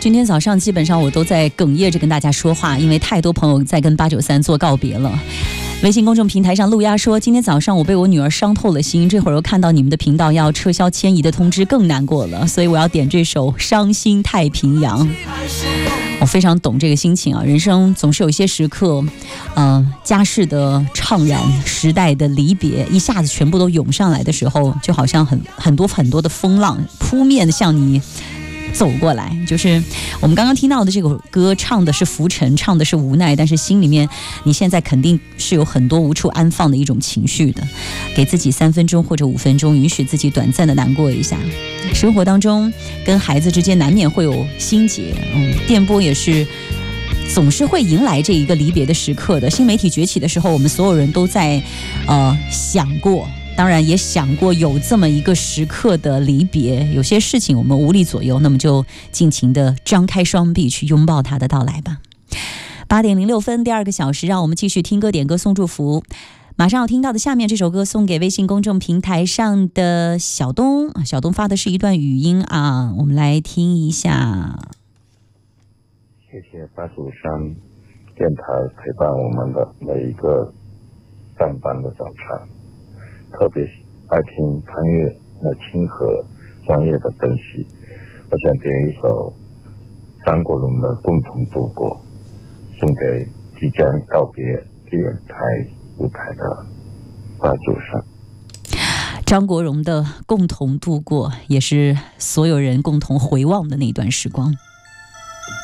今天早上基本上我都在哽咽着跟大家说话，因为太多朋友在跟893做告别了。微信公众平台上陆丫说，今天早上我被我女儿伤透了心，这会儿又看到你们的频道要撤销迁移的通知，更难过了，所以我要点这首《伤心太平洋》。我非常懂这个心情啊，人生总是有一些时刻，家世的怅然，时代的离别，一下子全部都涌上来的时候，就好像很多的风浪扑面的向你走过来。就是我们刚刚听到的这首歌，唱的是浮沉，唱的是无奈，但是心里面你现在肯定是有很多无处安放的一种情绪的。给自己3分钟或者5分钟，允许自己短暂的难过一下。生活当中跟孩子之间难免会有心结，电波也是总是会迎来这一个离别的时刻的。新媒体崛起的时候，我们所有人都在想过，当然也想过有这么一个时刻的离别，有些事情我们无力左右，那么就尽情的张开双臂去拥抱它的到来吧。8点06分，第2个小时，让我们继续听歌点歌送祝福。马上要听到的下面这首歌送给微信公众平台上的小东，小东发的是一段语音啊，我们来听一下。 谢谢893电台陪伴我们的每一个上班的早餐，特别爱听潘越的亲和专业的分析。我想点一首张国荣的《共同度过》，送给即将告别电台舞台的893。 张国荣的《共同度过》也是所有人共同回望的那段时光。